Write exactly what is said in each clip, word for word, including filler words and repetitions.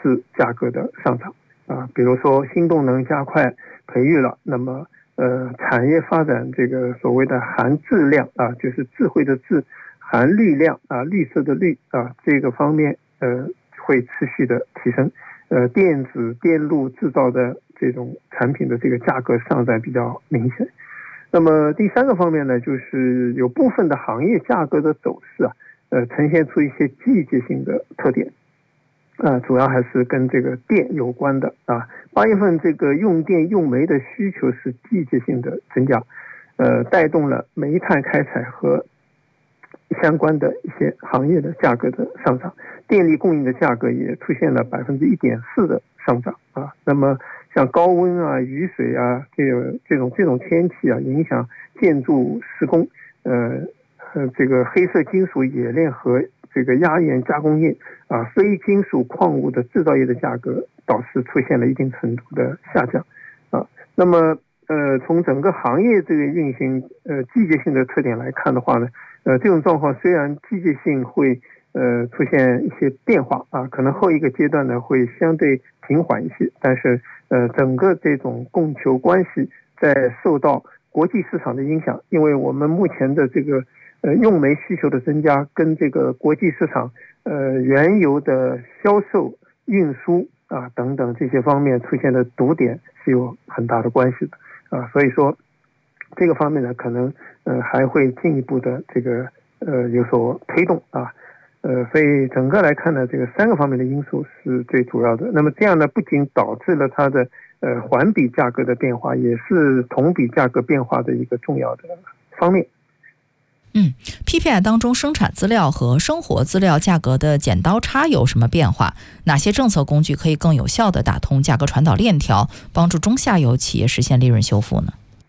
致价格的上涨啊。比如说新动能加快培育了，那么呃产业发展这个所谓的含质量啊，就是智慧的智，含绿量啊，绿色的绿啊，这个方面呃会持续的提升。呃，电子电路制造的这种产品的这个价格上涨比较明显。那么第三个方面呢，就是有部分的行业价格的走势啊，呃，呈现出一些季节性的特点，啊、呃，主要还是跟这个电有关的啊。八月份这个用电用煤的需求是季节性的增加，呃，带动了煤炭开采和相关的一些行业的价格的上涨，电力供应的价格也出现了百分之一点四的上涨啊。那么像高温啊、雨水啊，这个这种这种天气啊，影响建筑施工，呃呃，这个黑色金属冶炼和这个压延加工业啊，非金属矿物的制造业的价格导致出现了一定程度的下降啊。那么呃，从整个行业这个运行呃季节性的特点来看的话呢，呃，这种状况虽然季节性会呃出现一些变化啊，可能后一个阶段呢会相对平缓一些，但是呃整个这种供求关系在受到国际市场的影响，因为我们目前的这个呃用煤需求的增加跟这个国际市场呃原油的销售、运输啊等等这些方面出现的堵点是有很大的关系的啊，所以说这个方面呢可能呃还会进一步的这个呃有所推动啊。呃，所以整个来看呢，这个三个方面的因素是最主要的。那么这样呢，不仅导致了它的呃环比价格的变化，也是同比价格变化的一个重要的方面。 嗯 ，P P I 当中生产资料和生活资料价格的剪刀差有什么变化？哪些政策工具可以更有效地打通价格传导链条，帮助中下游企业实现利润修复呢？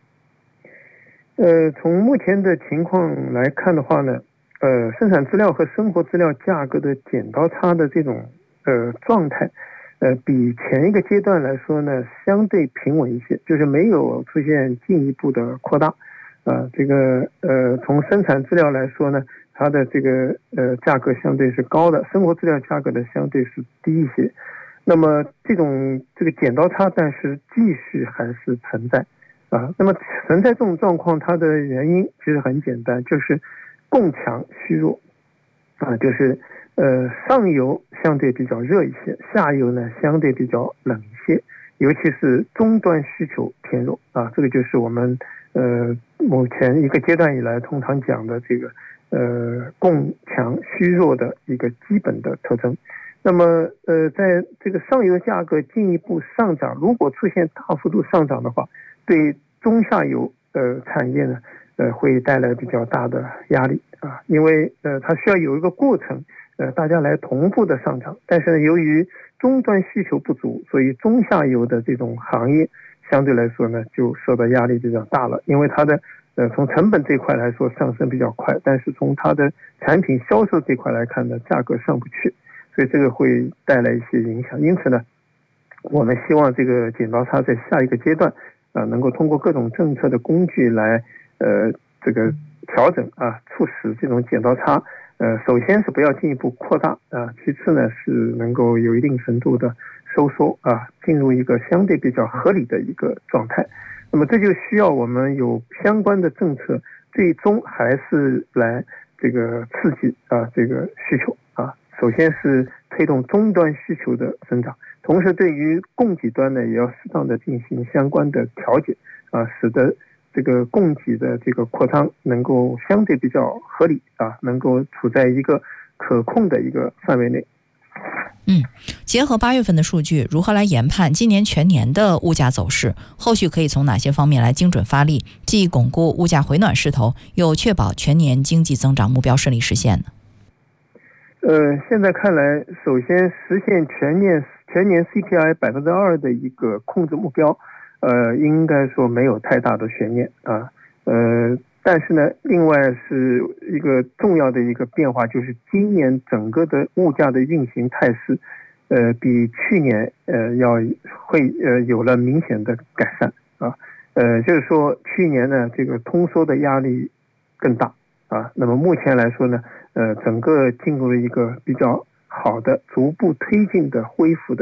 呃，从目前的情况来看的话呢，呃，生产资料和生活资料价格的剪刀差的这种呃状态，呃，比前一个阶段来说呢，相对平稳一些，就是没有出现进一步的扩大。啊、呃，这个呃，从生产资料来说呢，它的这个呃价格相对是高的，生活资料价格的相对是低一些。那么这种这个剪刀差，但是继续还是存在。啊，那么存在这种状况，它的原因其实很简单，就是供强虚弱啊，就是呃上游相对比较热一些，下游呢相对比较冷一些，尤其是终端需求偏弱啊，这个就是我们呃目前一个阶段以来通常讲的这个呃供强虚弱的一个基本的特征。那么呃在这个上游价格进一步上涨，如果出现大幅度上涨的话，对中下游呃产业呢，呃会带来比较大的压力啊，因为呃它需要有一个过程，呃大家来同步的上涨，但是呢由于终端需求不足，所以中下游的这种行业相对来说呢就受到压力比较大了，因为它的呃从成本这块来说上升比较快，但是从它的产品销售这块来看呢，价格上不去，所以这个会带来一些影响。因此呢，我们希望这个剪刀差在下一个阶段啊、呃，能够通过各种政策的工具来呃这个调整啊，促使这种剪刀差呃首先是不要进一步扩大啊，其次呢是能够有一定程度的收缩啊，进入一个相对比较合理的一个状态。那么这就需要我们有相关的政策，最终还是来这个刺激啊这个需求啊。首先是推动终端需求的增长，同时对于供给端呢，也要适当的进行相关的调节啊，使得这个供给的这个扩张能够相对比较合理啊，能够处在一个可控的一个范围内。 嗯，结合八月份的数据，如何来研判今年全年的物价走势？后续可以从哪些方面来精准发力，既巩固物价回暖势头，又确保全年经济增长目标顺利实现呢？ 呃，现在看来，首先实现全年全年 C P I 百分之二的一个控制目标，呃，应该说没有太大的悬念啊。呃，但是呢，另外是一个重要的一个变化，就是今年整个的物价的运行态势，呃，比去年呃要会呃有了明显的改善啊。呃，就是说去年呢，这个通缩的压力更大啊。那么目前来说呢，呃，整个进入了一个比较好的、逐步推进的恢复的